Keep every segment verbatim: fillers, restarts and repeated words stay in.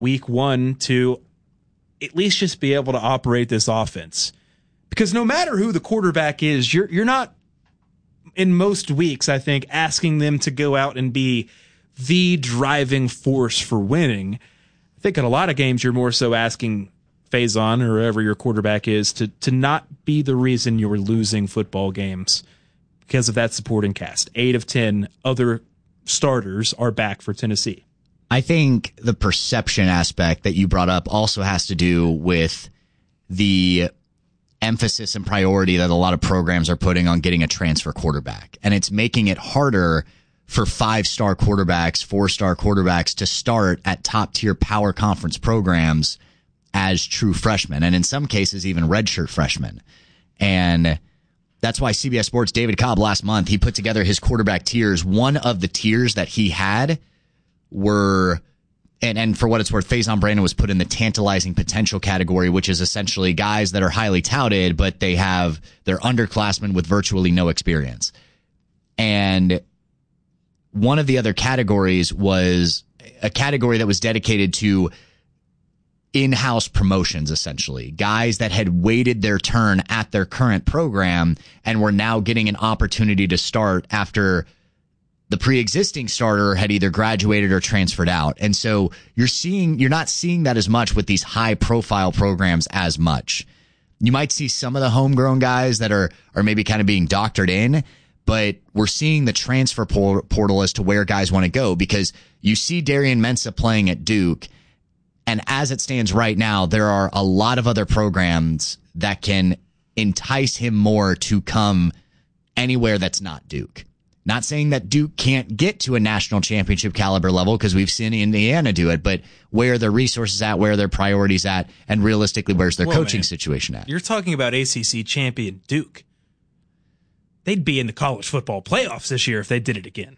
week one to at least just be able to operate this offense. Because no matter who the quarterback is, you're you're not, in most weeks, I think, asking them to go out and be the driving force for winning. I think in a lot of games, you're more so asking Faison or whoever your quarterback is to to not be the reason you're losing football games because of that supporting cast. Eight of ten other starters are back for Tennessee. I think the perception aspect that you brought up also has to do with the emphasis and priority that a lot of programs are putting on getting a transfer quarterback. And it's making it harder for five-star quarterbacks, four-star quarterbacks to start at top-tier power conference programs as true freshmen, and in some cases even redshirt freshmen. And that's why C B S Sports' David Cobb last month, he put together his quarterback tiers. One of the tiers that he had were, and, and for what it's worth, Faison Brandon was put in the tantalizing potential category, which is essentially guys that are highly touted, but they have, they're underclassmen with virtually no experience. And one of the other categories was a category that was dedicated to in-house promotions, essentially. Guys that had waited their turn at their current program and were now getting an opportunity to start after the pre-existing starter had either graduated or transferred out. And so you're seeing, you're not seeing that as much with these high-profile programs as much. You might see some of the homegrown guys that are, are maybe kind of being doctored in, but we're seeing the transfer portal as to where guys want to go, because you see Darian Mensah playing at Duke, and as it stands right now, there are a lot of other programs that can entice him more to come anywhere that's not Duke. Not saying that Duke can't get to a national championship caliber level, because we've seen Indiana do it, but where are their resources at, where are their priorities at, and realistically, where's their Whoa, coaching man. situation at? You're talking about A C C champion Duke. They'd be in the college football playoffs this year if they did it again.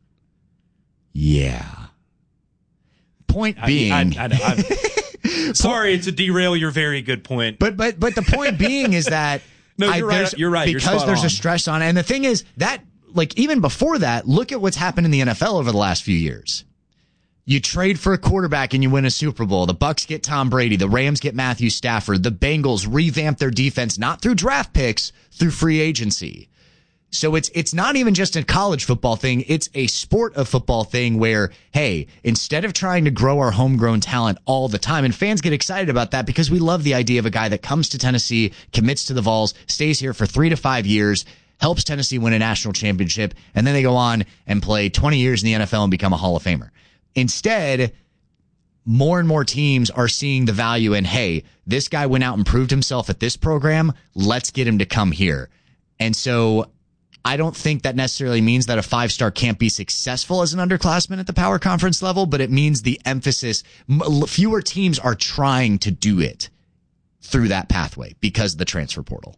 Yeah. Point being, I, I, I, I, sorry to derail your very good point, but but but the point being is that no, you're I, right. You're right because you're there's on. a stress on it, and the thing is that, like, even before that, look at what's happened in the N F L over the last few years. You trade for a quarterback and you win a Super Bowl. The Bucs get Tom Brady. The Rams get Matthew Stafford. The Bengals revamp their defense, not through draft picks, through free agency. So it's it's not even just a college football thing. It's a sport of football thing where, hey, instead of trying to grow our homegrown talent all the time, and fans get excited about that because we love the idea of a guy that comes to Tennessee, commits to the Vols, stays here for three to five years, helps Tennessee win a national championship, and then they go on and play twenty years in the N F L and become a Hall of Famer. Instead, more and more teams are seeing the value in, hey, this guy went out and proved himself at this program. Let's get him to come here. And so I don't think that necessarily means that a five-star can't be successful as an underclassman at the power conference level, but it means the emphasis, fewer teams are trying to do it through that pathway because of the transfer portal.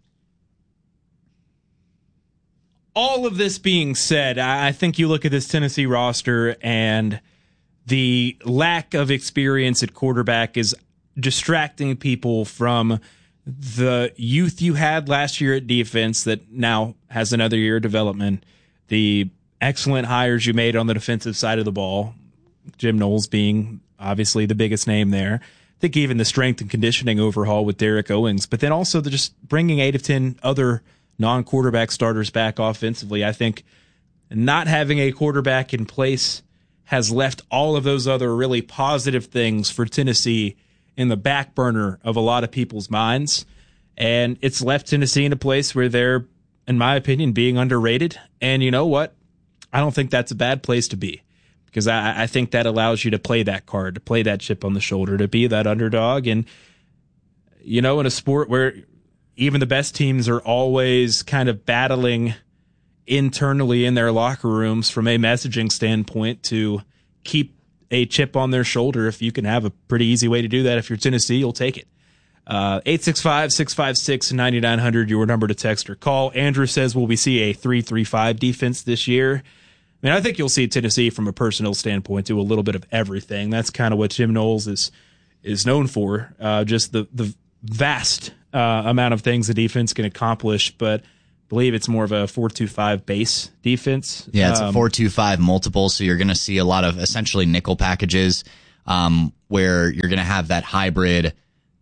All of this being said, I think you look at this Tennessee roster and the lack of experience at quarterback is distracting people from the youth you had last year at defense that now has another year of development, the excellent hires you made on the defensive side of the ball, Jim Knowles being obviously the biggest name there. I think even the strength and conditioning overhaul with Derek Owens, but then also the just bringing eight of ten other non-quarterback starters back offensively. I think not having a quarterback in place has left all of those other really positive things for Tennessee in the back burner of a lot of people's minds. And it's left Tennessee in a place where they're, in my opinion, being underrated. And you know what? I don't think that's a bad place to be, because I, I think that allows you to play that card, to play that chip on the shoulder, to be that underdog. And, you know, in a sport where even the best teams are always kind of battling internally in their locker rooms from a messaging standpoint to keep a chip on their shoulder, if you can have a pretty easy way to do that. If you're Tennessee, you'll take it. Uh, eight six five, six five six, nine nine zero zero, your number to text or call. Andrew says, will we see a three three five defense this year? I mean, I think you'll see Tennessee from a personnel standpoint do a little bit of everything. That's kind of what Jim Knowles is is known for, uh, just the, the vast uh, amount of things the defense can accomplish. But I believe it's more of a four two five base defense. Yeah, it's um, a four two five multiple, so you're going to see a lot of essentially nickel packages. um, where you're going to have that hybrid,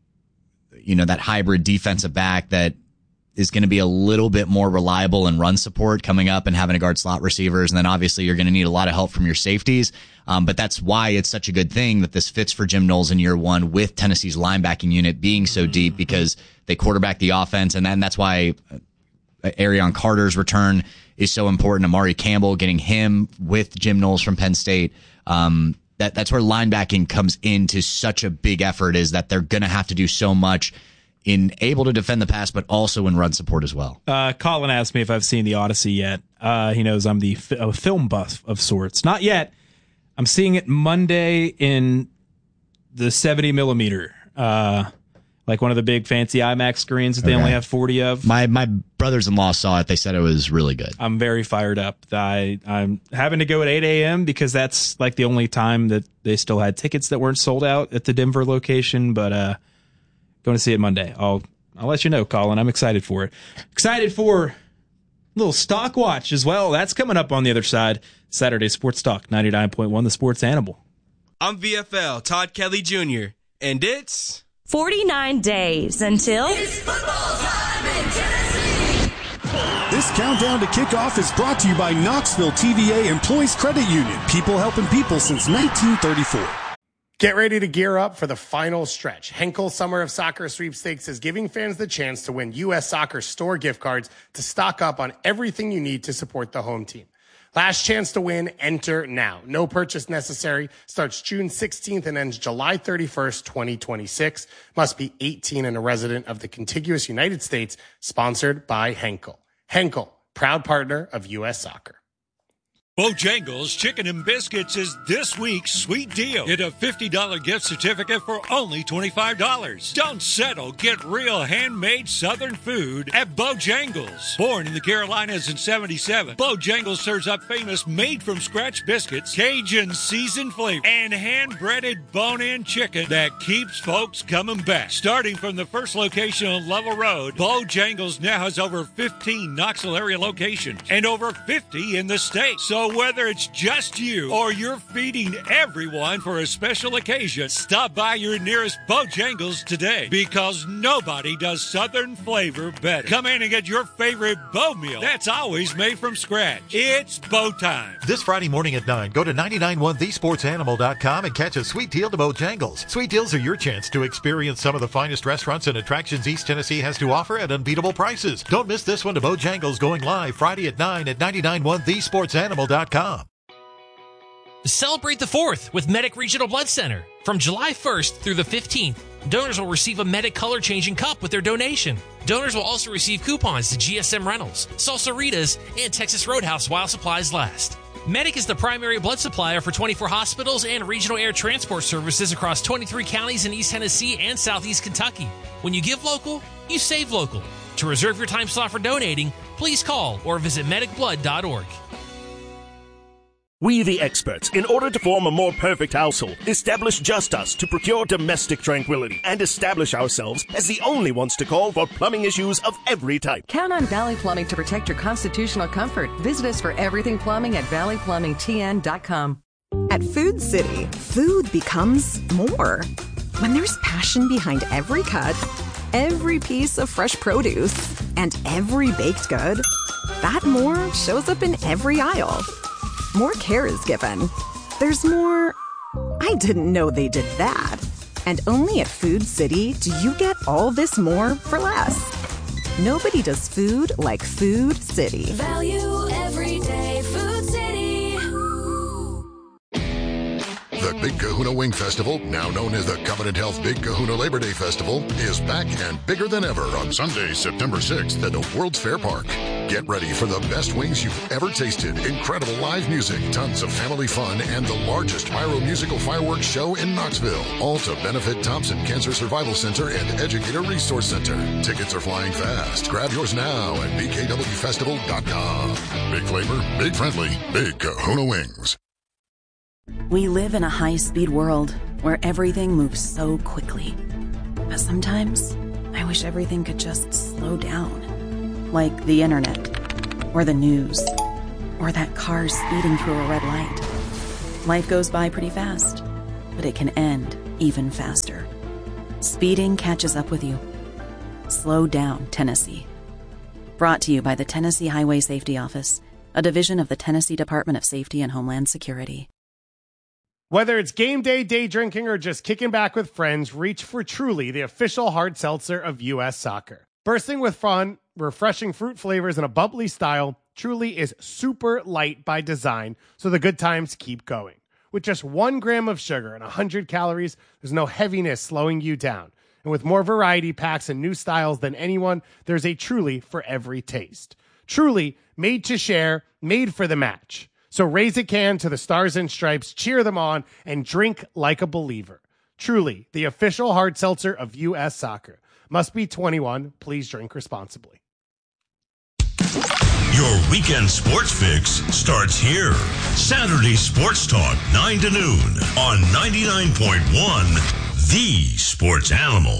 you know, that hybrid defensive back that is going to be a little bit more reliable in run support coming up and having to guard slot receivers. And then obviously you're going to need a lot of help from your safeties. Um, but that's why it's such a good thing that this fits for Jim Knowles in year one with Tennessee's linebacking unit being so deep, because they quarterback the offense. And then that's why Arion Carter's return is so important. Amari Campbell, getting him with Jim Knowles from Penn State. Um, that, that's where linebacking comes into such a big effort, is that they're going to have to do so much in able to defend the pass, but also in run support as well. Uh, Colin asked me if I've seen The Odyssey yet. Uh, he knows I'm the f- a film buff of sorts. Not yet. I'm seeing it Monday in the seventy millimeter, uh, like one of the big fancy IMAX screens that they okay. only have forty of. My my brothers-in-law saw it. They said it was really good. I'm very fired up. I, I'm having to go at eight a.m. because that's like the only time that they still had tickets that weren't sold out at the Denver location, but uh, going to see it Monday. I'll I'll let you know, Colin. I'm excited for it. Excited for a little stock watch as well. That's coming up on the other side. Saturday Sports Talk ninety-nine point one, the Sports Animal. I'm V F L Todd Kelly Junior, and it's forty-nine days until it's football time in Tennessee. This countdown to kickoff is brought to you by Knoxville T V A Employees Credit Union. People helping people since nineteen thirty-four. Get ready to gear up for the final stretch. Henkel Summer of Soccer Sweepstakes is giving fans the chance to win U S Soccer store gift cards to stock up on everything you need to support the home team. Last chance to win, enter now. No purchase necessary. Starts June sixteenth and ends July thirty-first, twenty twenty-six. Must be eighteen and a resident of the contiguous United States. Sponsored by Henkel. Henkel, proud partner of U S Soccer. Bojangles Chicken and Biscuits is this week's sweet deal. Get a fifty dollars gift certificate for only twenty-five dollars. Don't settle. Get real handmade Southern food at Bojangles. Born in the Carolinas in seventy-seven, Bojangles serves up famous made-from-scratch biscuits, Cajun seasoned flavor, and hand-breaded bone-in chicken that keeps folks coming back. Starting from the first location on Level Road, Bojangles now has over fifteen Knoxville area locations and over fifty in the state. So whether it's just you or you're feeding everyone for a special occasion, stop by your nearest Bojangles today, because nobody does Southern flavor better. Come in and get your favorite Bo meal that's always made from scratch. It's Bo time. This Friday morning at nine, go to nine nine one the sports animal dot com and catch a sweet deal to Bojangles. Sweet deals are your chance to experience some of the finest restaurants and attractions East Tennessee has to offer at unbeatable prices. Don't miss this one to Bojangles, going live Friday at nine at nine nine one the sports animal dot com. Celebrate the fourth with Medic Regional Blood Center. From July first through the fifteenth, donors will receive a Medic color-changing cup with their donation. Donors will also receive coupons to G S M Rentals, Salsaritas, and Texas Roadhouse while supplies last. Medic is the primary blood supplier for twenty-four hospitals and regional air transport services across twenty-three counties in East Tennessee and Southeast Kentucky. When you give local, you save local. To reserve your time slot for donating, please call or visit medic blood dot org. We the experts, in order to form a more perfect household, establish just us to procure domestic tranquility, and establish ourselves as the only ones to call for plumbing issues of every type. Count on Valley Plumbing to protect your constitutional comfort. Visit us for everything plumbing at valley plumbing t n dot com. At Food City, food becomes more. When there's passion behind every cut, every piece of fresh produce, and every baked good, that more shows up in every aisle. More care is given. There's more, I didn't know they did that. And only at Food City do you get all this more for less. Nobody does food like Food City. Value every day, Food City. The Big Kahuna Wing Festival, now known as the Covenant Health Big Kahuna Labor Day Festival, is back and bigger than ever on Sunday, September sixth at the World's Fair Park. Get ready for the best wings you've ever tasted, incredible live music, tons of family fun, and the largest pyro-musical fireworks show in Knoxville. All to benefit Thompson Cancer Survival Center and Educator Resource Center. Tickets are flying fast. Grab yours now at b k w festival dot com. Big flavor, big friendly, Big Kahuna Wings. We live in a high-speed world where everything moves so quickly. But sometimes, I wish everything could just slow down. Like the internet, or the news, or that car speeding through a red light. Life goes by pretty fast. but it can end even faster. Speeding catches up with you. Slow down, Tennessee. Brought to you by the Tennessee Highway Safety Office, a division of the Tennessee Department of Safety and Homeland Security. Whether it's game day, day drinking, or just kicking back with friends, reach for Truly, the official hard seltzer of U S Soccer. Bursting with fun, refreshing fruit flavors, and a bubbly style, Truly is super light by design, so the good times keep going. With just one gram of sugar and one hundred calories, there's no heaviness slowing you down. And with more variety packs and new styles than anyone, there's a Truly for every taste. Truly, made to share, made for the match. So raise a can to the Stars and Stripes, cheer them on, and drink like a believer. Truly, the official hard seltzer of U S Soccer. Must be twenty-one. Please drink responsibly. Your weekend sports fix starts here. Saturday Sports Talk, nine to noon on ninety-nine point one, The Sports Animal.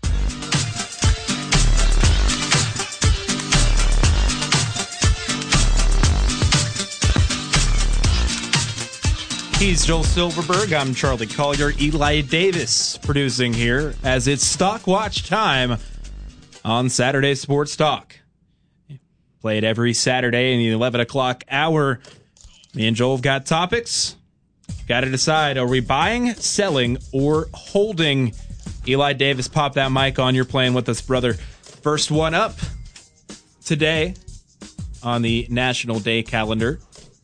He's Joel Silverberg. I'm Charlie Collier. Eli Davis producing here as it's Stock Watch time on Saturday Sports Talk. Played every Saturday in the eleven o'clock hour. Me and Joel have got topics. Got to decide, are we buying, selling, or holding? Eli Davis, pop that mic on. You're playing with us, brother. First one up today on the National Day calendar.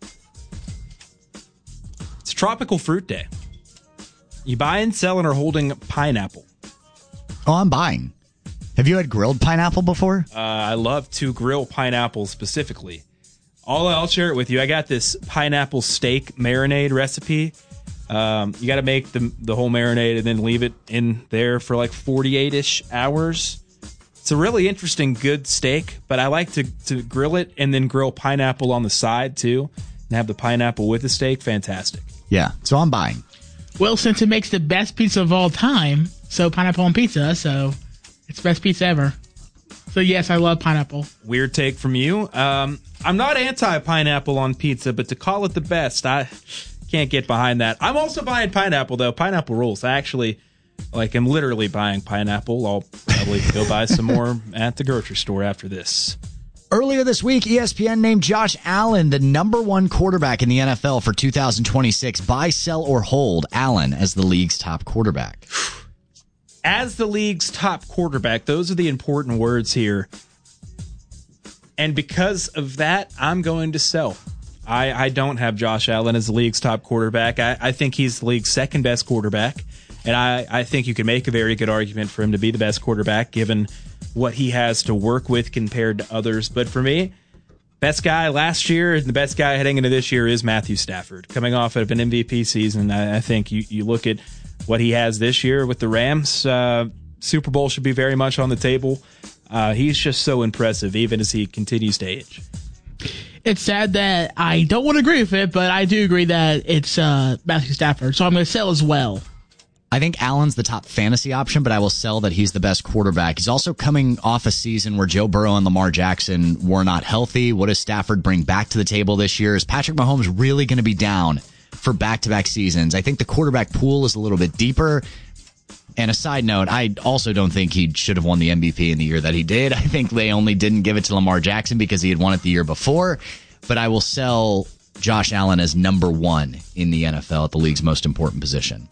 It's Tropical Fruit Day. You buying, selling, or holding pineapple? Oh, I'm buying. Have you had grilled pineapple before? Uh, I love to grill pineapple specifically. I'll, I'll share it with you. I got this pineapple steak marinade recipe. Um, you got to make the, the whole marinade and then leave it in there for like forty-eight-ish hours. It's a really interesting, good steak, but I like to, to grill it and then grill pineapple on the side too and have the pineapple with the steak. Fantastic. Yeah, so I'm buying. Well, since it makes the best pizza of all time, so pineapple on pizza, so it's best pizza ever. So yes, I love pineapple. Weird take from you. Um, I'm not anti-pineapple on pizza, but to call it the best, I can't get behind that. I'm also buying pineapple, though. Pineapple rules. I actually, like, I'm literally buying pineapple. I'll probably go buy some more at the grocery store after this. Earlier this week, E S P N named Josh Allen the number one quarterback in the N F L for two thousand twenty-six. Buy, sell, or hold Allen as the league's top quarterback. As the league's top quarterback, those are the important words here. And because of that, I'm going to sell. I, I don't have Josh Allen as the league's top quarterback. I, I think he's the league's second best quarterback. And I, I think you can make a very good argument for him to be the best quarterback given what he has to work with compared to others. But for me, best guy last year and the best guy heading into this year is Matthew Stafford. Coming off of an M V P season, I, I think you, you look at what he has this year with the Rams, uh, Super Bowl should be very much on the table. Uh, he's just so impressive, even as he continues to age. It's sad that I don't want to agree with it, but I do agree that it's uh, Matthew Stafford, so I'm going to sell as well. I think Allen's the top fantasy option, but I will sell that he's the best quarterback. He's also coming off a season where Joe Burrow and Lamar Jackson were not healthy. What does Stafford bring back to the table this year? Is Patrick Mahomes really going to be down for back-to-back seasons? I think the quarterback pool is a little bit deeper. And a side note, I also don't think he should have won the M V P in the year that he did. I think they only didn't give it to Lamar Jackson because he had won it the year before. But I will sell Josh Allen as number one in the N F L at the league's most important position.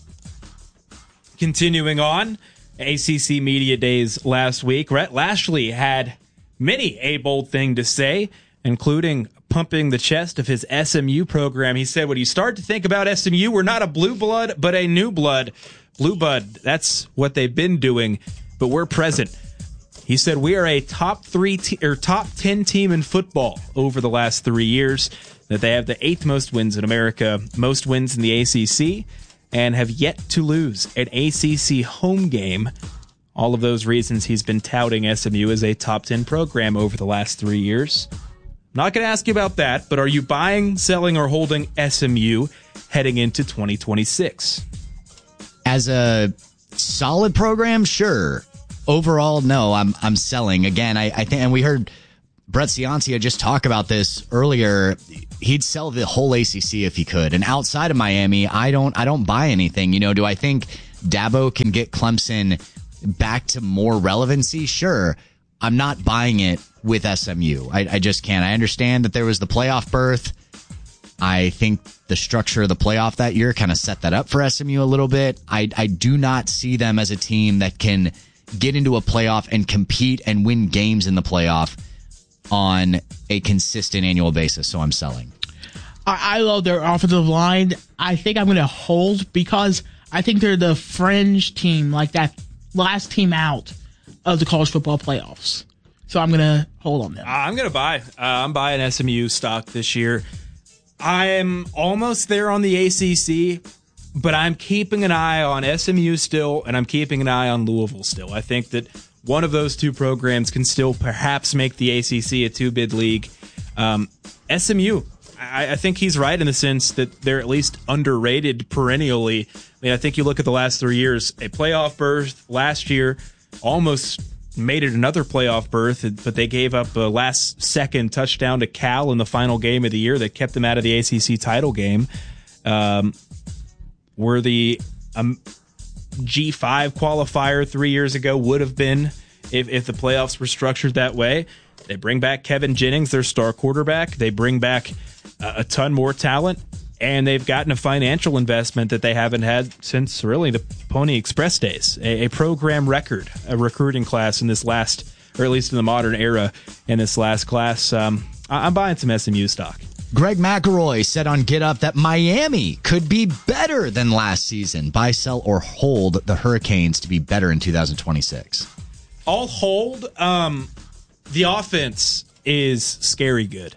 Continuing on, A C C Media Days last week, Rhett Lashley had many a bold thing to say, including pumping the chest of his S M U program. He said, when you start to think about S M U, we're not a blue blood, but a new blood. Blue blood, that's what they've been doing, but we're present. He said, we are a top three te- or top ten team in football over the last three years, that they have the eighth most wins in America, most wins in the A C C, and have yet to lose an A C C home game. All of those reasons he's been touting S M U as a top ten program over the last three years. Not going to ask you about that, but are you buying, selling, or holding S M U heading into twenty twenty-six? As a solid program, sure. Overall, no, I'm I'm selling. Again, I, I think, and we heard Brett Ciancia just talk about this earlier. he'd sell the whole A C C if he could. And outside of Miami, I don't I don't buy anything. You know, do I think Dabo can get Clemson back to more relevancy? Sure. I'm not buying it with S M U. I, I just can't. I understand that there was the playoff berth. I think the structure of the playoff that year kind of set that up for S M U a little bit. I, I do not see them as a team that can get into a playoff and compete and win games in the playoff on a consistent annual basis. So I'm selling. I, I love their offensive line. I think I'm going to hold because I think they're the fringe team, like that last team out of the college football playoffs. So I'm going to hold on them. Uh, I'm going to buy. Uh, I'm buying S M U stock this year. I'm almost there on the A C C, but I'm keeping an eye on S M U still, and I'm keeping an eye on Louisville still. I think that one of those two programs can still perhaps make the A C C a two-bid league. Um, S M U, I, I think he's right in the sense that they're at least underrated perennially. I mean, I think you look at the last three years, a playoff berth last year, almost made it another playoff berth, but they gave up a last-second touchdown to Cal in the final game of the year that kept them out of the A C C title game. Um, were the um, G five qualifier three years ago would have been if, if the playoffs were structured that way. They bring back Kevin Jennings, their star quarterback. They bring back a, a ton more talent, and they've gotten a financial investment that they haven't had since really the Pony Express days. A, a program record, a recruiting class in this last, or at least in the modern era, in this last class. Um, I, I'm buying some S M U stock. Greg McElroy said on Get Up that Miami could be better than last season. Buy, sell, or hold the Hurricanes to be better in two thousand twenty-six. I'll hold. Um, the offense is scary good.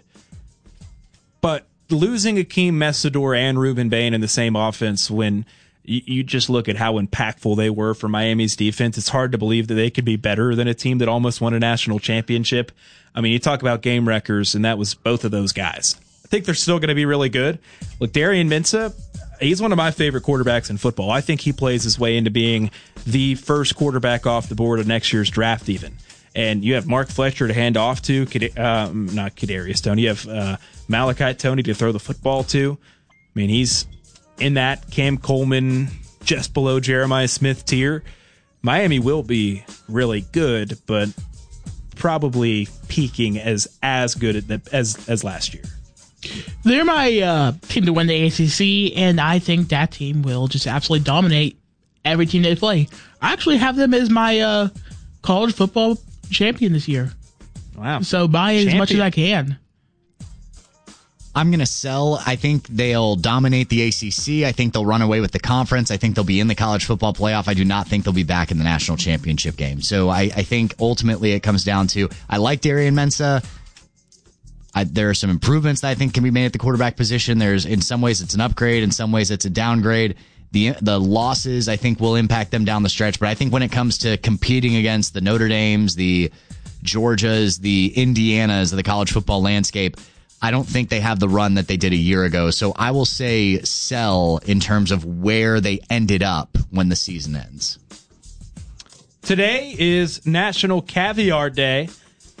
But losing Akeem Messidor and Ruben Bain in the same offense when you, you just look at how impactful they were for Miami's defense, it's hard to believe that they could be better than a team that almost won a national championship. I mean, you talk about game wreckers, and that was both of those guys. I think they're still going to be really good. Look, Darian Mensah, he's one of my favorite quarterbacks in football. I think he plays his way into being the first quarterback off the board of next year's draft even. And you have Mark Fletcher to hand off to, um, not Kadarius Toney. You have uh, Malachi Toney to throw the football to. I mean, he's in that Cam Coleman, just below Jeremiah Smith tier. Miami will be really good, but probably peaking as as good as as last year. They're my uh, team to win the A C C, and I think that team will just absolutely dominate every team they play. I actually have them as my uh, college football champion this year. Wow. So buy as much as I can. I'm going to sell. I think they'll dominate the A C C. I think they'll run away with the conference. I think they'll be in the college football playoff. I do not think they'll be back in the national championship game. So I, I think ultimately it comes down to, I like Darian Mensah. I, there are some improvements that I think can be made at the quarterback position. There's, in some ways, it's an upgrade. In some ways, it's a downgrade. The the losses, I think, will impact them down the stretch. But I think when it comes to competing against the Notre Dames, the Georgias, the Indianas of the college football landscape, I don't think they have the run that they did a year ago. So I will say sell in terms of where they ended up when the season ends. Today is National Caviar Day.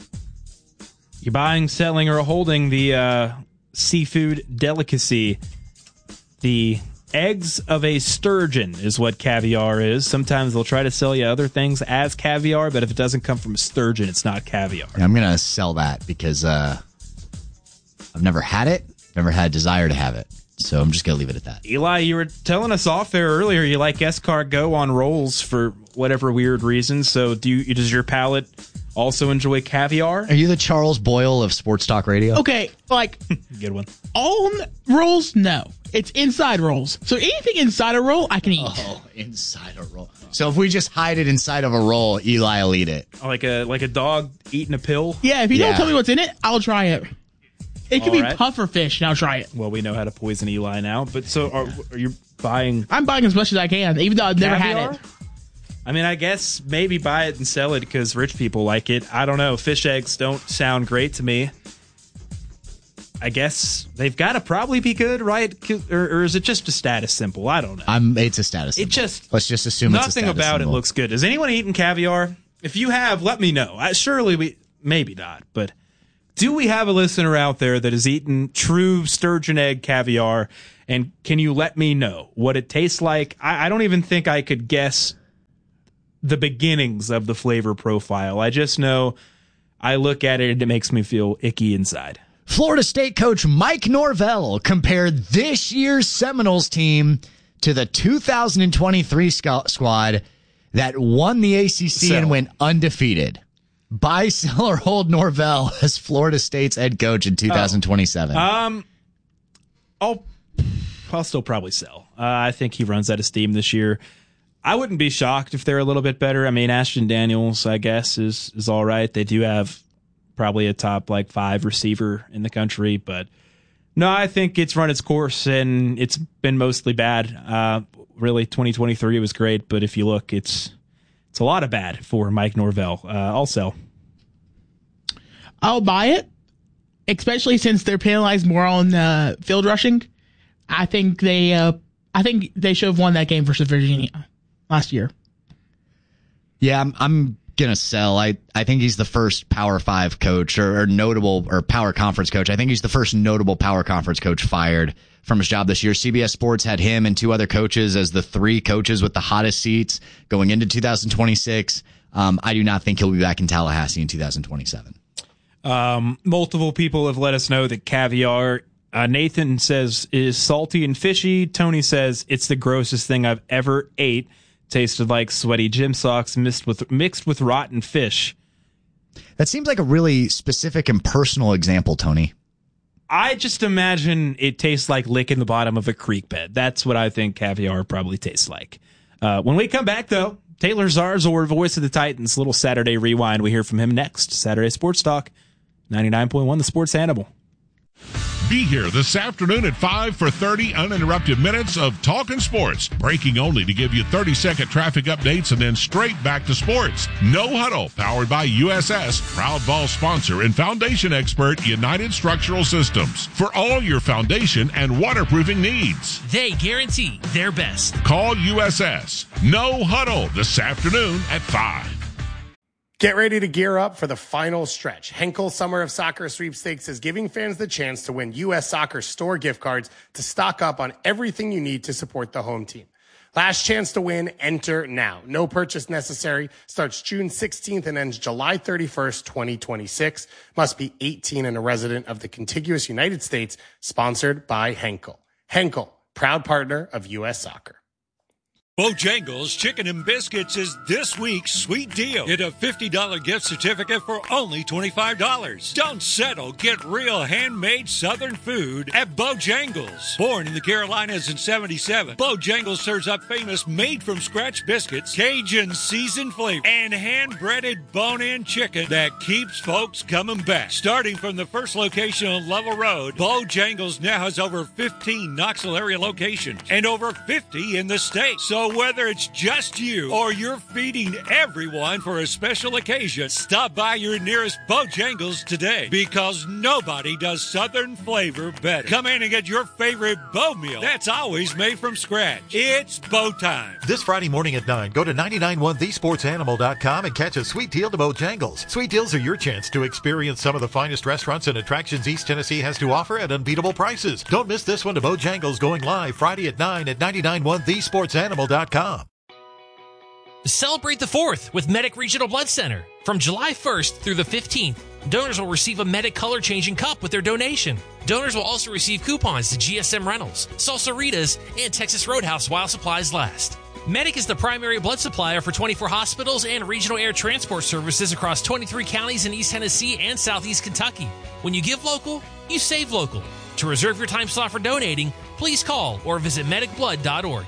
You buying, selling, or holding the uh, seafood delicacy. The eggs of a sturgeon is what caviar is. Sometimes they'll try to sell you other things as caviar, but if it doesn't come from a sturgeon, it's not caviar. Yeah, I'm going to sell that because uh, I've never had it, never had a desire to have it. So I'm just going to leave it at that. Eli, you were telling us off air earlier you like escargot on rolls for whatever weird reason. So do you? Does your palate also enjoy caviar? Are you the Charles Boyle of Sports Talk Radio? Okay, like good one. On rolls, no. It's inside rolls. So anything inside a roll, I can eat. Oh, inside a roll. So if we just hide it inside of a roll, Eli will eat it. Like a like a dog eating a pill? Yeah, if you Yeah. don't tell me what's in it, I'll try it. It could All be right. puffer fish, and I'll try it. Well, we know how to poison Eli now. But so are, are you buying? I'm buying as much as I can, even though I've never caviar? had it. I mean, I guess maybe buy it and sell it because rich people like it. I don't know. Fish eggs don't sound great to me. I guess they've got to probably be good, right? Or, or is it just a status symbol? I don't know. I'm. It's a status It symbol. just Let's just assume it's a nothing status about symbol. it looks good. Has anyone eaten caviar? If you have, let me know. I, surely we, maybe not, but do we have a listener out there that has eaten true sturgeon egg caviar? And can you let me know what it tastes like? I, I don't even think I could guess the beginnings of the flavor profile. I just know I look at it and it makes me feel icky inside. Florida State coach Mike Norvell compared this year's Seminoles team to the two thousand twenty-three sc- squad that won the A C C Sell. and went undefeated. Buy, sell, or hold Norvell as Florida State's head coach in two thousand twenty-seven. Oh. Um, I'll, I'll still probably sell. Uh, I think he runs out of steam this year. I wouldn't be shocked if they're a little bit better. I mean, Ashton Daniels, I guess, is is all right. They do have probably a top like five receiver in the country, but no, I think it's run its course and it's been mostly bad. Uh, really, twenty twenty-three was great, but if you look, it's it's a lot of bad for Mike Norvell. Uh, I'll sell. I'll buy it, especially since they're penalized more on uh, field rushing. I think they, uh, I think they should have won that game versus Virginia last year. Yeah, I'm, I'm gonna sell. I, I think he's the first Power Five coach or, or notable or Power Conference coach. I think he's the first notable Power Conference coach fired from his job this year. C B S Sports had him and two other coaches as the three coaches with the hottest seats going into two thousand twenty-six. Um, I do not think he'll be back in Tallahassee in two thousand twenty-seven. Um, multiple people have let us know that caviar, uh, Nathan says, is salty and fishy. Tony says it's the grossest thing I've ever ate. Tasted like sweaty gym socks mixed with mixed with rotten fish. That seems like a really specific and personal example, Tony. I just imagine it tastes like licking the bottom of a creek bed. That's what I think caviar probably tastes like. Uh, when we come back, though, Taylor Zarzor, voice of the Titans, little Saturday rewind. We hear from him next. Saturday Sports Talk, ninety-nine point one, the Sports Animal. Be here this afternoon at five for thirty uninterrupted minutes of Talkin' Sports. Breaking only to give you thirty-second traffic updates and then straight back to sports. No Huddle, powered by U S S, proud ball sponsor and foundation expert United Structural Systems. For all your foundation and waterproofing needs. They guarantee their best. Call U S S. No Huddle this afternoon at five. Get ready to gear up for the final stretch. Henkel Summer of Soccer Sweepstakes is giving fans the chance to win U S Soccer store gift cards to stock up on everything you need to support the home team. Last chance to win, enter now. No purchase necessary. Starts June sixteenth and ends July thirty-first, twenty twenty-six. Must be eighteen and a resident of the contiguous United States. Sponsored by Henkel. Henkel, proud partner of U S Soccer. Bojangles Chicken and Biscuits is this week's sweet deal. Get a fifty dollars gift certificate for only twenty-five dollars. Don't settle. Get real handmade Southern food at Bojangles. Born in the Carolinas in seventy-seven, Bojangles serves up famous made-from-scratch biscuits, Cajun seasoned flavor, and hand-breaded bone-in chicken that keeps folks coming back. Starting from the first location on Lovell Road, Bojangles now has over fifteen Knoxville area locations and over fifty in the state. So whether it's just you or you're feeding everyone for a special occasion, stop by your nearest Bojangles today, because nobody does Southern flavor better. Come in and get your favorite Bo meal that's always made from scratch. It's Bo time. This Friday morning at nine, go to nine nine one the sports animal dot com and catch a sweet deal to Bojangles. Sweet deals are your chance to experience some of the finest restaurants and attractions East Tennessee has to offer at unbeatable prices. Don't miss this one to Bojangles, going live Friday at nine at nine nine one the sports animal dot com. Celebrate the fourth with Medic Regional Blood Center. From July first through the fifteenth, donors will receive a Medic color changing cup with their donation. Donors will also receive coupons to G S M Rentals, Salsaritas, and Texas Roadhouse while supplies last. Medic is the primary blood supplier for twenty-four hospitals and regional air transport services across twenty-three counties in East Tennessee and Southeast Kentucky. When you give local, you save local. To reserve your time slot for donating, please call or visit medic blood dot org.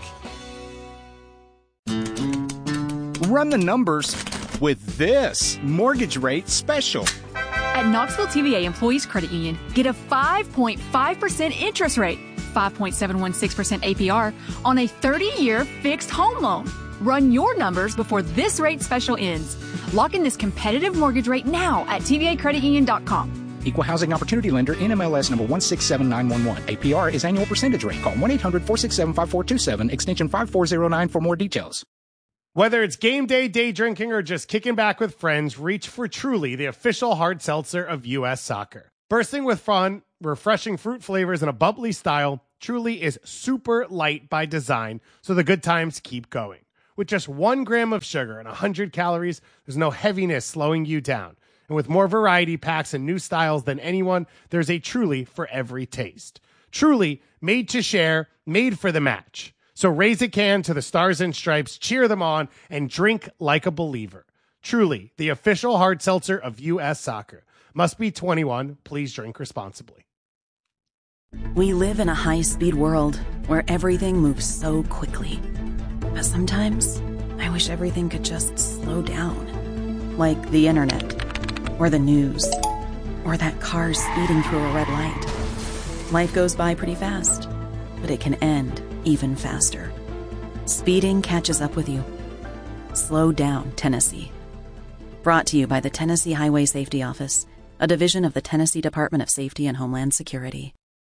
Run the numbers with this mortgage rate special. At Knoxville T V A Employees Credit Union, get a five point five percent interest rate, five point seven one six percent A P R on a thirty-year fixed home loan. Run your numbers before this rate special ends. Lock in this competitive mortgage rate now at T V A credit union dot com. Equal Housing Opportunity Lender, N M L S number one six seven nine one one. A P R is annual percentage rate. Call one eight hundred four six seven five four two seven, extension five four zero nine for more details. Whether it's game day, day drinking, or just kicking back with friends, reach for Truly, the official hard seltzer of U S Soccer. Bursting with fun, refreshing fruit flavors, and a bubbly style, Truly is super light by design, so the good times keep going. With just one gram of sugar and one hundred calories, there's no heaviness slowing you down. And with more variety packs and new styles than anyone, there's a Truly for every taste. Truly, made to share, made for the match. So raise a can to the Stars and Stripes, cheer them on, and drink like a believer. Truly, the official hard seltzer of U S Soccer. Must be twenty-one. Please drink responsibly. We live in a high-speed world where everything moves so quickly. But sometimes, I wish everything could just slow down. Like the internet, or the news, or that car speeding through a red light. Life goes by pretty fast, but it can end even faster. Speeding catches up with you. Slow down, Tennessee. Brought to you by the Tennessee Highway Safety Office, a division of the Tennessee Department of Safety and Homeland Security.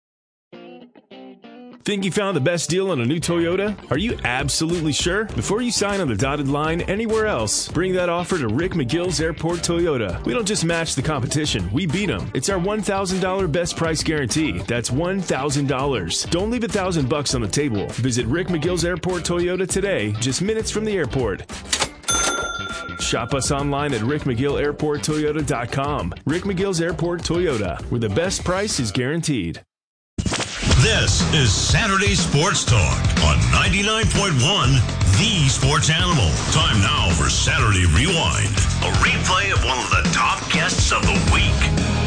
Think you found the best deal on a new Toyota? Are you absolutely sure? Before you sign on the dotted line anywhere else, bring that offer to Rick McGill's Airport Toyota. We don't just match the competition, we beat them. It's our one thousand dollars best price guarantee. That's one thousand dollars. Don't leave a thousand bucks on the table. Visit Rick McGill's Airport Toyota today, just minutes from the airport. Shop us online at rick mcgill airport toyota dot com. Rick McGill's Airport Toyota, where the best price is guaranteed. This is Saturday Sports Talk on ninety-nine point one, The Sports Animal. Time now for Saturday Rewind, a replay of one of the top guests of the week.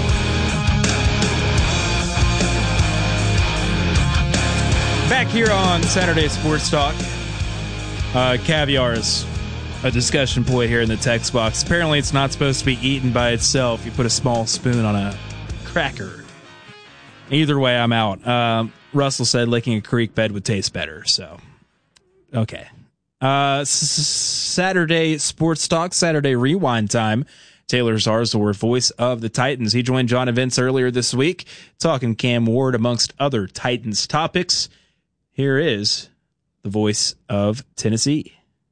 Back here on Saturday Sports Talk, uh, caviar is a discussion point here in the text box. Apparently it's not supposed to be eaten by itself. You put a small spoon on a cracker. Either way, I'm out. Um, Russell said licking a creek bed would taste better. So, okay. Uh, s- Saturday Sports Talk, Saturday Rewind time. Taylor Zarzour, voice of the Titans. He joined John and Vince earlier this week, talking Cam Ward amongst other Titans topics. Here is the voice of Tennessee.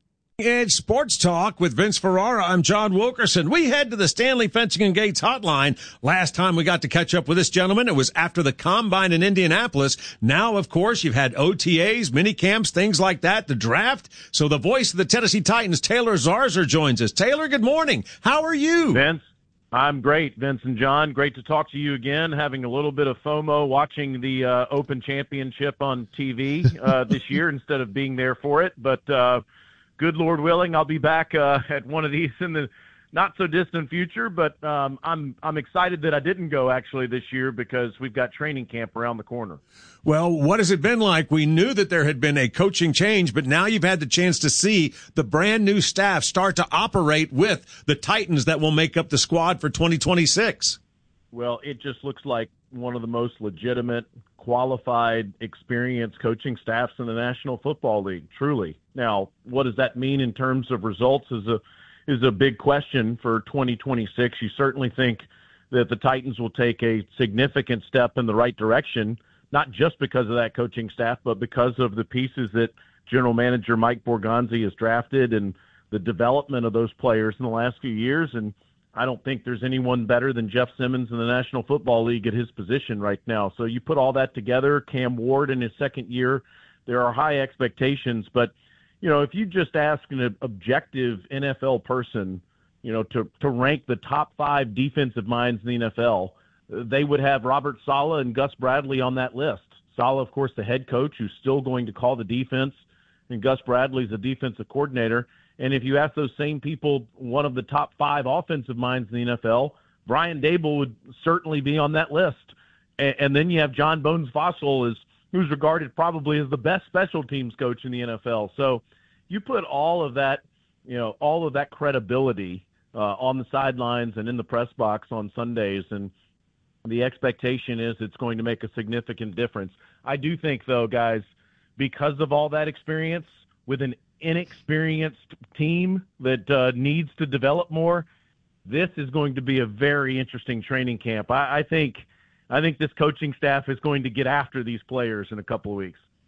It's Sports Talk with Vince Ferrara. I'm John Wilkerson. We head to the Stanley Fencing and Gates hotline. Last time we got to catch up with this gentleman, it was after the Combine in Indianapolis. Now, of course, you've had O T As, mini camps, things like that, the draft. So the voice of the Tennessee Titans, Taylor Zarzour, joins us. Taylor, good morning. How are you? Vince, I'm great. Vince and John, great to talk to you again. Having a little bit of FOMO watching the uh, Open Championship on T V uh, this year instead of being there for it. But, uh, good Lord willing, I'll be back uh, at one of these in the not so distant future. But um, I'm I'm excited that I didn't go actually this year because we've got training camp around the corner. Well, what has it been like? We knew that there had been a coaching change, but now you've had the chance to see the brand new staff start to operate with the Titans that will make up the squad for twenty twenty-six. Well, it just looks like one of the most legitimate, qualified, experienced coaching staffs in the National Football League, truly. Now, what does that mean in terms of results is a is a big question for twenty twenty-six. You certainly think that the Titans will take a significant step in the right direction, not just because of that coaching staff, but because of the pieces that General Manager Mike Borgonzi has drafted and the development of those players in the last few years. And I don't think there's anyone better than Jeff Simmons in the National Football League at his position right now. So you put all that together, Cam Ward in his second year, there are high expectations. But, you know, if you just ask an objective N F L person, you know, to, to rank the top five defensive minds in the N F L, they would have Robert Saleh and Gus Bradley on that list. Saleh, of course, the head coach who's still going to call the defense, and Gus Bradley's the defensive coordinator. And if you ask those same people, one of the top five offensive minds in the N F L, Brian Dable would certainly be on that list. And, and then you have John Bones Fassel, is, who's regarded probably as the best special teams coach in the N F L. So you put all of that, you know, all of that credibility uh, on the sidelines and in the press box on Sundays, and the expectation is it's going to make a significant difference. I do think, though, guys, because of all that experience with an inexperienced team that uh, needs to develop more, this is going to be a very interesting training camp. I, I think I think this coaching staff is going to get after these players in a couple of weeks.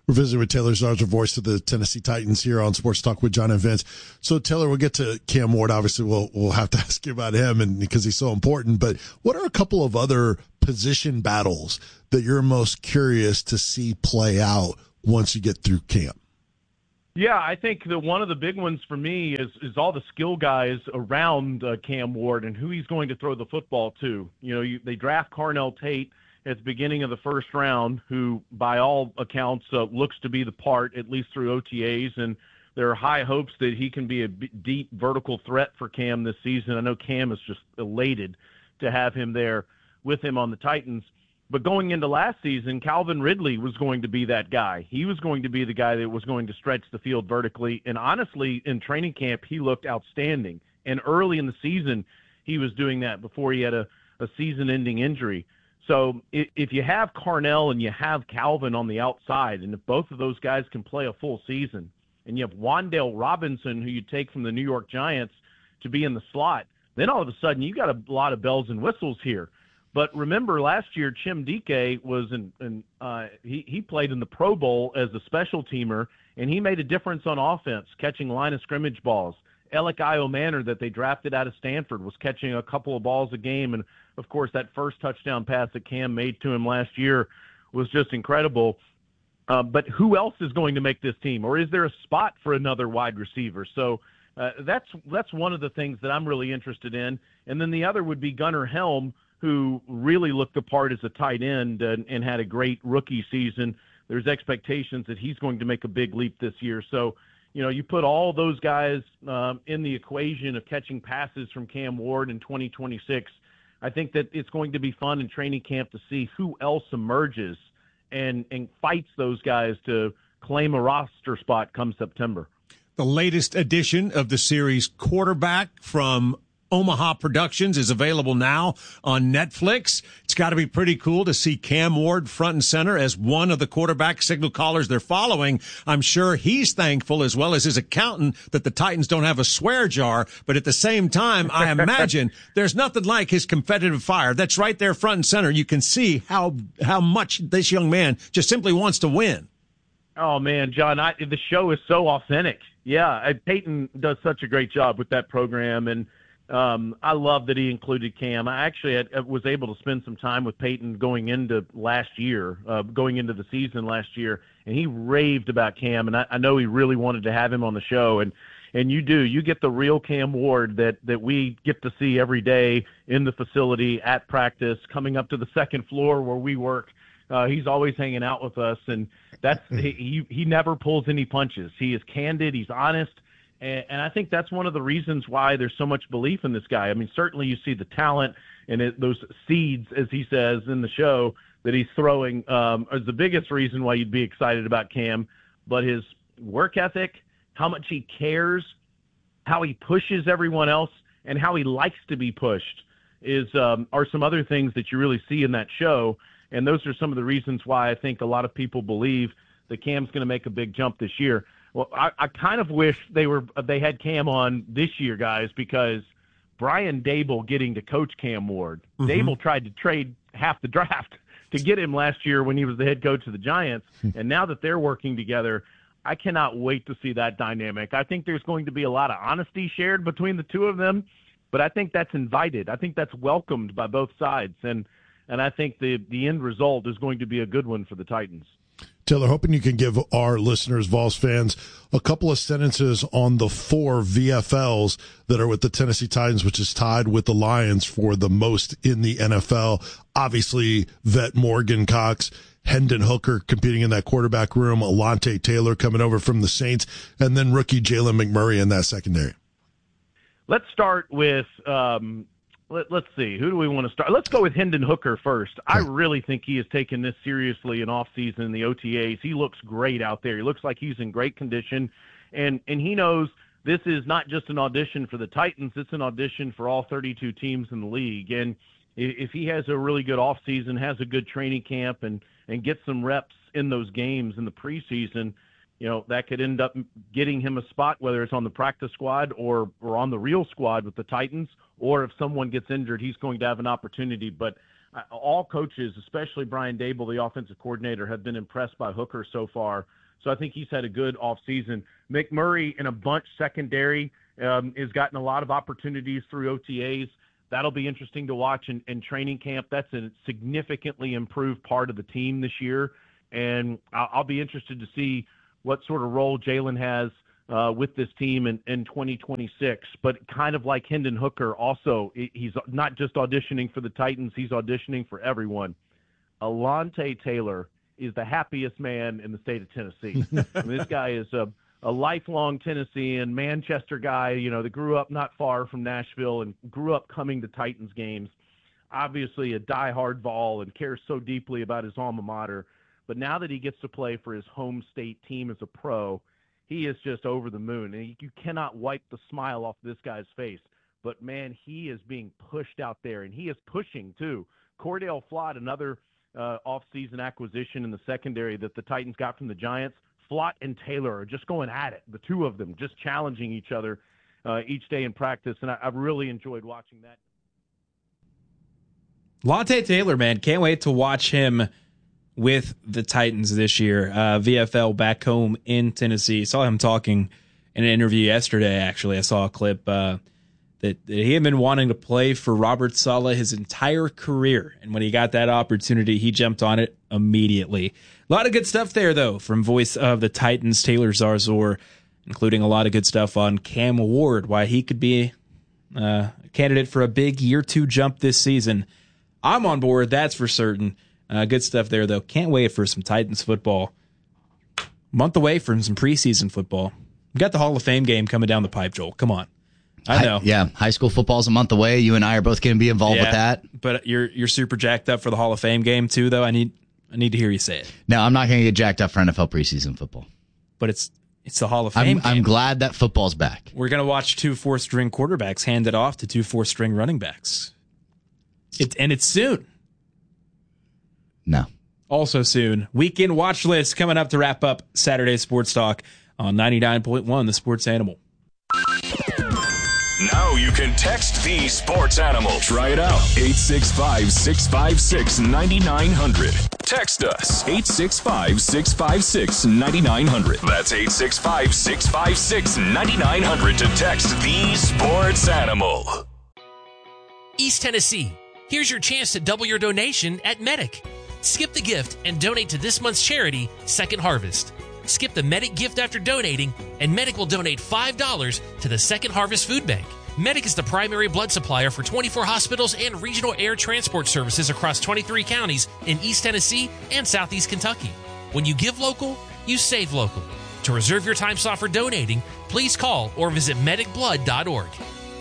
We're visiting with Taylor Zarzour, voice of the Tennessee Titans, here on Sports Talk with John and Vince. So, Taylor, we'll get to Cam Ward. Obviously, we'll we'll have to ask you about him, and because he's so important. But what are a couple of other position battles that you're most curious to see play out once you get through camp? Yeah, I think that one of the big ones for me is is all the skill guys around uh, Cam Ward and who he's going to throw the football to. You know, you, they draft Carnell Tate at the beginning of the first round, who by all accounts uh, looks to be the part, at least through O T As, and there are high hopes that he can be a b- deep vertical threat for Cam this season. I know Cam is just elated to have him there with him on the Titans. But going into last season, Calvin Ridley was going to be that guy. He was going to be the guy that was going to stretch the field vertically. And honestly, in training camp, he looked outstanding. And early in the season, he was doing that before he had a, a season-ending injury. So if you have Carnell and you have Calvin on the outside, and if both of those guys can play a full season, and you have Wan'Dale Robinson, who you take from the New York Giants, to be in the slot, then all of a sudden you got a lot of bells and whistles here. But remember, last year, Chim Dike was in, in uh, he, he played in the Pro Bowl as a special teamer, and he made a difference on offense, catching line of scrimmage balls. Alec Iomanner, that they drafted out of Stanford, was catching a couple of balls a game. And, of course, that first touchdown pass that Cam made to him last year was just incredible. Uh, but who else is going to make this team? Or is there a spot for another wide receiver? So uh, that's that's one of the things that I'm really interested in. And then the other would be Gunnar Helm, who really looked the part as a tight end and, and had a great rookie season. There's expectations that he's going to make a big leap this year. So, you know, you put all those guys um, in the equation of catching passes from Cam Ward in twenty twenty-six. I think that it's going to be fun in training camp to see who else emerges and, and fights those guys to claim a roster spot come September. The latest edition of the series Quarterback from Omaha Productions is available now on Netflix. It's got to be pretty cool to see Cam Ward front and center as one of the quarterback signal callers they're following. I'm sure he's thankful, as well as his accountant, that the Titans don't have a swear jar. But at the same time, I imagine there's nothing like his competitive fire. That's right there front and center. You can see how how much this young man just simply wants to win. Oh, man, John, I, the show is so authentic. Yeah, Peyton does such a great job with that program, and Um, I love that he included Cam. I actually had, was able to spend some time with Peyton going into last year, uh, going into the season last year, and he raved about Cam, and I, I know he really wanted to have him on the show. And, and you do. You get the real Cam Ward that, that we get to see every day in the facility, at practice, coming up to the second floor where we work. Uh, he's always hanging out with us, and that's he, he never pulls any punches. He is candid. He's honest. And I think that's one of the reasons why there's so much belief in this guy. I mean, certainly you see the talent and it, those seeds, as he says in the show, that he's throwing um, is the biggest reason why you'd be excited about Cam. But his work ethic, how much he cares, how he pushes everyone else, and how he likes to be pushed is um, are some other things that you really see in that show. And those are some of the reasons why I think a lot of people believe that Cam's going to make a big jump this year. Well, I, I kind of wish they were they had Cam on this year, guys, because Brian Dable getting to coach Cam Ward. Mm-hmm. Dable tried to trade half the draft to get him last year when he was the head coach of the Giants, and now that they're working together, I cannot wait to see that dynamic. I think there's going to be a lot of honesty shared between the two of them, but I think that's invited. I think that's welcomed by both sides, and and I think the the end result is going to be a good one for the Titans. Taylor, hoping you can give our listeners, Vols fans, a couple of sentences on the four V F Ls that are with the Tennessee Titans, which is tied with the Lions for the most in the N F L. Obviously, vet Morgan Cox, Hendon Hooker competing in that quarterback room, Alontae Taylor coming over from the Saints, and then rookie Jalen McMurray in that secondary. Let's start with um, Let, let's see. Who do we want to start? Let's go with Hendon Hooker first. I really think he has taken this seriously in offseason in the O T As. He looks great out there. He looks like he's in great condition, and and he knows this is not just an audition for the Titans. It's an audition for all thirty-two teams in the league. And if he has a really good offseason, has a good training camp, and, and gets some reps in those games in the preseason, you know, that could end up getting him a spot, whether it's on the practice squad or, or on the real squad with the Titans, or if someone gets injured, he's going to have an opportunity. But uh, all coaches, especially Brian Dable, the offensive coordinator, have been impressed by Hooker so far. So I think he's had a good offseason. McMurray in a bunch secondary um, has gotten a lot of opportunities through O T As. That'll be interesting to watch in, in training camp. That's a significantly improved part of the team this year. And I'll, I'll be interested to see what sort of role Jalen has uh, with this team in, in twenty twenty-six. But kind of like Hendon Hooker, also, he's not just auditioning for the Titans, he's auditioning for everyone. Alontae Taylor is the happiest man in the state of Tennessee. I mean, this guy is a, a lifelong Tennessean, Manchester guy, you know, that grew up not far from Nashville and grew up coming to Titans games. Obviously a diehard Vol and cares so deeply about his alma mater. But now that he gets to play for his home state team as a pro, he is just over the moon. And you cannot wipe the smile off this guy's face. But, man, he is being pushed out there, and he is pushing, too. Cordell Flott, another uh, off-season acquisition in the secondary that the Titans got from the Giants. Flott and Taylor are just going at it, the two of them, just challenging each other uh, each day in practice. And I, I've really enjoyed watching that. Alontae Taylor, man, can't wait to watch him with the Titans this year. Uh, V F L back home in Tennessee. Saw him talking in an interview yesterday, actually. I saw a clip uh, that, that he had been wanting to play for Robert Saleh his entire career. And when he got that opportunity, he jumped on it immediately. A lot of good stuff there, though, from voice of the Titans, Taylor Zarzor, including a lot of good stuff on Cam Ward, why he could be uh, a candidate for a big year two jump this season. I'm on board, that's for certain. Uh, good stuff there, though. Can't wait for some Titans football. Month away from some preseason football. We got the Hall of Fame game coming down the pipe, Joel. Come on. I know. Hi, yeah, high school football's a month away. You and I are both going to be involved yeah, with that. But you're you're super jacked up for the Hall of Fame game, too, though. I need I need to hear you say it. No, I'm not going to get jacked up for N F L preseason football. But it's it's the Hall of Fame I'm, game. I'm glad that football's back. We're going to watch two four-string quarterbacks hand it off to two four-string running backs. It, and it's soon. No. Also soon, weekend watch list coming up to wrap up Saturday Sports Talk on ninety-nine point one, The Sports Animal. Now you can text the Sports Animal. Try it out. eight six five, six five six, nine nine zero zero. Text us. eight six five, six five six, nine nine zero zero. That's eight six five, six five six, nine nine zero zero to text the Sports Animal. East Tennessee, here's your chance to double your donation at Medic. Skip the gift and donate to this month's charity, Second Harvest. Skip the Medic gift after donating, and Medic will donate five dollars to the Second Harvest Food Bank. Medic is the primary blood supplier for twenty-four hospitals and regional air transport services across twenty-three counties in East Tennessee and Southeast Kentucky. When you give local, you save local. To reserve your time slot for donating, please call or visit medic blood dot org.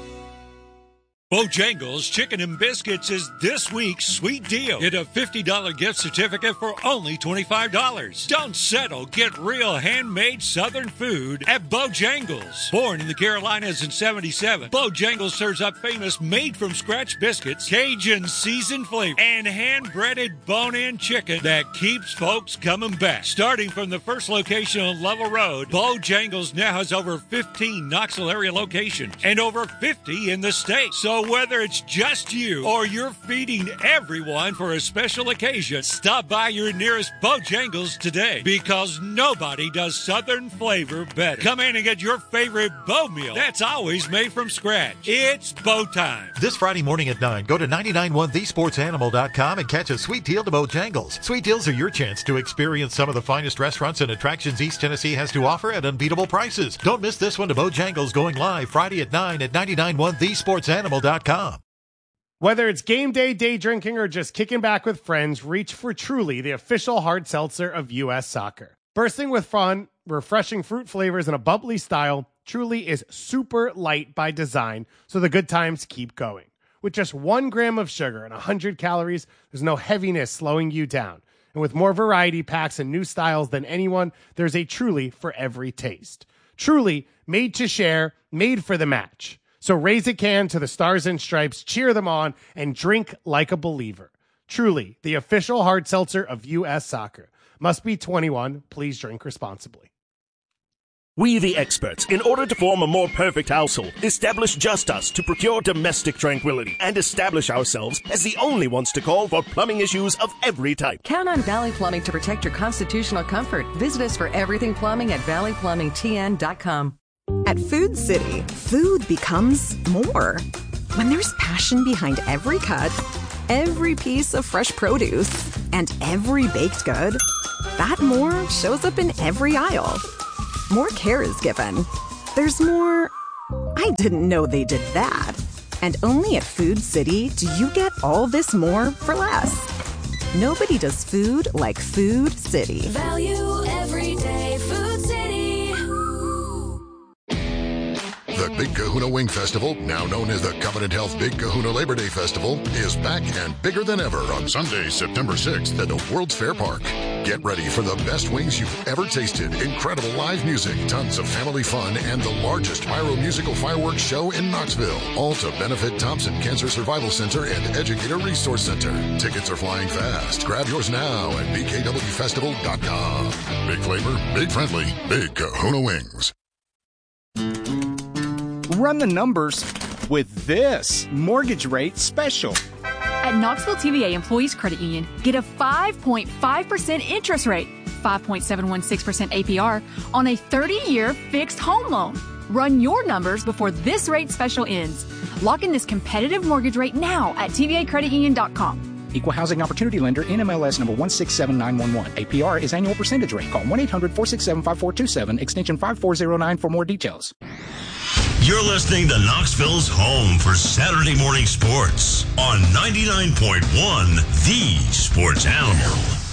Bojangles Chicken and Biscuits is this week's sweet deal. Get a fifty dollars gift certificate for only twenty-five dollars. Don't settle. Get real handmade Southern food at Bojangles. Born in the Carolinas in seventy-seven, Bojangles serves up famous made-from-scratch biscuits, Cajun seasoned flavor, and hand-breaded bone-in chicken that keeps folks coming back. Starting from the first location on Level Road, Bojangles now has over fifteen Knoxville area locations and over fifty in the state. So whether it's just you or you're feeding everyone for a special occasion, stop by your nearest Bojangles today, because nobody does Southern flavor better. Come in and get your favorite Bo meal that's always made from scratch. It's Bo time. This Friday morning at nine, go to nine nine one the sports animal dot com and catch a sweet deal to Bojangles. Sweet deals are your chance to experience some of the finest restaurants and attractions East Tennessee has to offer at unbeatable prices. Don't miss this one to Bojangles, going live Friday at nine at nine nine one the sports animal dot com. Whether it's game day, day drinking, or just kicking back with friends, reach for Truly, the official hard seltzer of U S Soccer. Bursting with fun, refreshing fruit flavors, and a bubbly style, Truly is super light by design, so the good times keep going. With just one gram of sugar and one hundred calories, there's no heaviness slowing you down. And with more variety packs and new styles than anyone, there's a Truly for every taste. Truly, made to share, made for the match. So raise a can to the Stars and Stripes, cheer them on, and drink like a believer. Truly, the official hard seltzer of U S Soccer. Must be twenty-one. Please drink responsibly. We the experts, in order to form a more perfect household, establish Just Us to procure domestic tranquility and establish ourselves as the only ones to call for plumbing issues of every type. Count on Valley Plumbing to protect your constitutional comfort. Visit us for everything plumbing at valley plumbing t n dot com. At Food City, food becomes more. When there's passion behind every cut, every piece of fresh produce, and every baked good, that more shows up in every aisle. More care is given. There's more, I didn't know they did that. And only at Food City do you get all this more for less. Nobody does food like Food City. Value every day. Food City. The Big Kahuna Wing Festival, now known as the Covenant Health Big Kahuna Labor Day Festival, is back and bigger than ever on Sunday, September sixth at the World's Fair Park. Get ready for the best wings you've ever tasted, incredible live music, tons of family fun, and the largest pyro musical fireworks show in Knoxville. All to benefit Thompson Cancer Survival Center and Educator Resource Center. Tickets are flying fast. Grab yours now at b k w festival dot com. Big flavor, big friendly, Big Kahuna Wings. Run the numbers with this mortgage rate special. At Knoxville T V A Employees Credit Union, get a five point five percent interest rate, five point seven one six percent A P R on a thirty-year fixed home loan. Run your numbers before this rate special ends. Lock in this competitive mortgage rate now at t v a credit union dot com. Equal Housing Opportunity Lender, N M L S number one six seven nine one one. A P R is annual percentage rate. Call one eight hundred four six seven five four two seven, extension five four zero nine for more details. You're listening to Knoxville's home for Saturday morning sports on ninety-nine point one, The Sports Animal.